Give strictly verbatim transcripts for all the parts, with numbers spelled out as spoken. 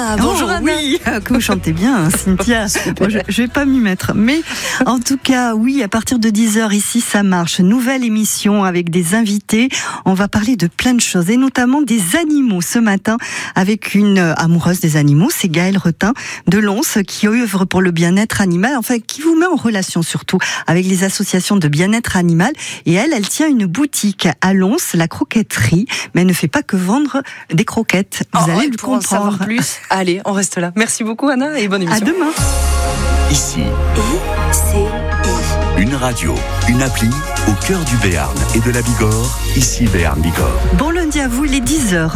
Anna. Bonjour oh, Anna. Oui, que vous chantez bien, hein, Cynthia. Bon, je, je vais pas m'y mettre. Mais en tout cas, oui, à partir de dix heures, ici, ça marche. Nouvelle émission avec des invités. On va parler de plein de choses et notamment des animaux ce matin avec une amoureuse des animaux. C'est Gaëlle Retin de Lons qui œuvre pour le bien-être animal, enfin, qui vous met en relation surtout avec les associations de bien-être animal. Et elle, elle tient une boutique à Lons, la croquetterie, mais elle ne fait pas que vendre des croquettes. Vous oh, allez le pour en comprendre. savoir plus, allez, on reste là. Merci beaucoup Anna et bonne émission. À demain. Ici, I C I. une radio, une appli au cœur du Béarn et de la Bigorre. Ici Béarn Bigorre. Bon lundi à vous, il est dix heures.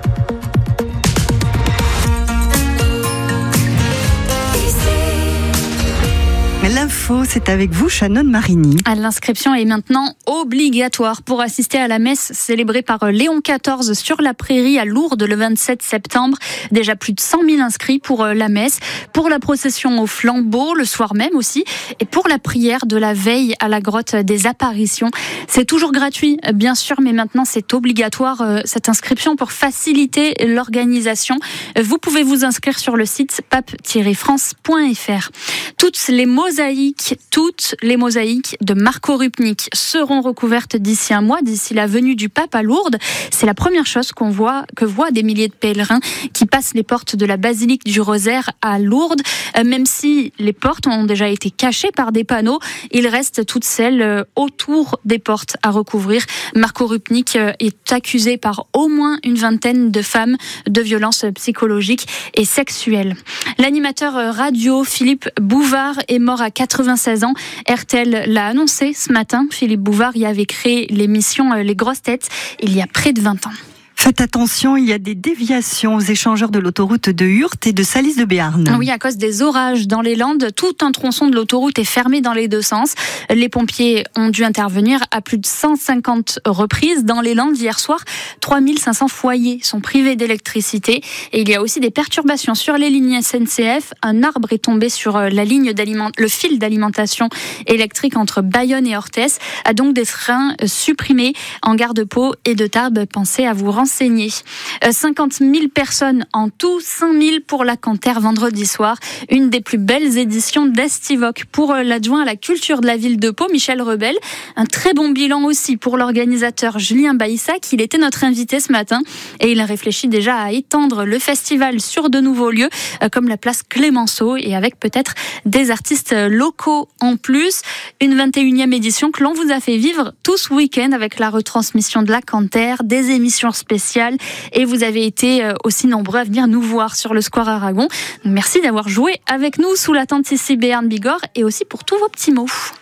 L'info, c'est avec vous, Shannon Marini. L'inscription est maintenant obligatoire pour assister à la messe célébrée par Léon quatorze sur la prairie à Lourdes le vingt-sept septembre. Déjà plus de cent mille inscrits pour la messe, pour la procession au flambeau le soir même aussi, et pour la prière de la veille à la grotte des apparitions. C'est toujours gratuit, bien sûr, mais maintenant c'est obligatoire cette inscription pour faciliter l'organisation. Vous pouvez vous inscrire sur le site pape tiret france point f r. Toutes les mosaïques, toutes les mosaïques de Marco Rupnik seront recouvertes d'ici un mois, d'ici la venue du pape à Lourdes. C'est la première chose qu'on voit, que voient des milliers de pèlerins qui passent les portes de la basilique du Rosaire à Lourdes. Même si les portes ont déjà été cachées par des panneaux, il reste toutes celles autour des portes à recouvrir. Marco Rupnik est accusé par au moins une vingtaine de femmes de violences psychologiques et sexuelles. L'animateur radio Philippe Bouvard est mort à quatre-vingt-seize ans. R T L l'a annoncé ce matin. Philippe Bouvard y avait créé l'émission Les Grosses Têtes il y a près de vingt ans. Faites attention, il y a des déviations aux échangeurs de l'autoroute de Hurth et de Salis de Béarn. Oui, à cause des orages dans les Landes, tout un tronçon de l'autoroute est fermé dans les deux sens. Les pompiers ont dû intervenir à plus de cent cinquante reprises dans les Landes hier soir. trois mille cinq cents foyers sont privés d'électricité et il y a aussi des perturbations sur les lignes S N C F. Un arbre est tombé sur la ligne d'aliment... le fil d'alimentation électrique entre Bayonne et Orthès. A donc des trains supprimés en gare de Pau et de Tarbes. Pensez à vous renseigner. cinquante mille personnes en tout, cinq mille pour la Canter vendredi soir. Une des plus belles éditions d'Estivoc pour l'adjoint à la culture de la ville de Pau, Michel Rebel. Un très bon bilan aussi pour l'organisateur Julien Baïssac. Il était notre invité ce matin et il réfléchit déjà à étendre le festival sur de nouveaux lieux comme la place Clémenceau et avec peut-être des artistes locaux en plus. Une vingt et unième édition que l'on vous a fait vivre tout ce week-end avec la retransmission de la Canter, des émissions spéciales. Et vous avez été aussi nombreux à venir nous voir sur le Square Aragon. Merci d'avoir joué avec nous sous la tente ici Béarn Bigorre et aussi pour tous vos petits mots.